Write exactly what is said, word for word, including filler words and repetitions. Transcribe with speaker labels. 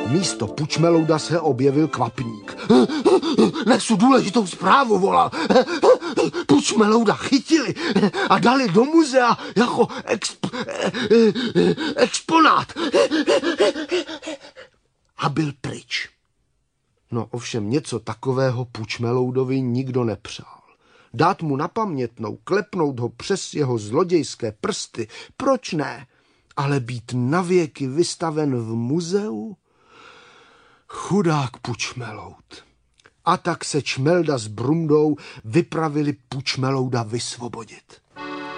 Speaker 1: místo Pučmelouda se objevil Kvapník. Nesu důležitou zprávu, volal. Pučmelouda chytili a dali do muzea jako exp, exponát. A byl pryč. No ovšem něco takového Pučmeloudovi nikdo nepřál. Dát mu na pamětnou, klepnout ho přes jeho zlodějské prsty, proč ne? Ale být navěky vystaven v muzeu? Chudák Pučmeloud. A tak se Čmelda s Brundou vypravili Pučmelouda vysvobodit.